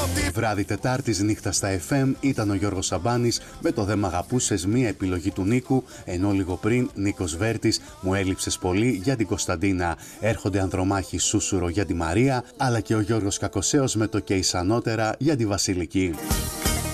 Βράδυ Τετάρτης νύχτα στα FM ήταν ο Γιώργος Σαμπάνης με το «Δε μ' αγαπούσες», μία επιλογή του Νίκου, ενώ λίγο πριν Νίκος Βέρτης, «Μου έλειψες πολύ» για την Κωνσταντίνα. Έρχονται Ανδρομάχη Σούσουρο για τη Μαρία, αλλά και ο Γιώργος Κακοσέος με το «Και εις ανώτερα» για τη Βασιλική.